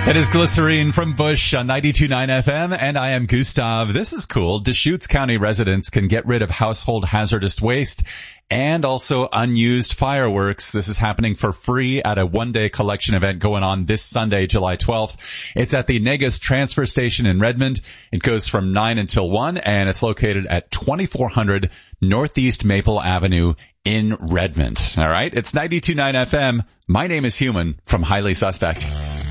It is Glycerine from Bush on 92.9 FM, and I am Gustav. This is cool. Deschutes County residents can get rid of household hazardous waste and also unused fireworks. This is happening for free at a one-day collection event going on this Sunday, July 12th. It's at the Negus Transfer Station in Redmond. It goes from 9 until 1, and it's located at 2400 Northeast Maple Avenue in Redmond. All right? It's 92.9 FM. My name is Human from Highly Suspect.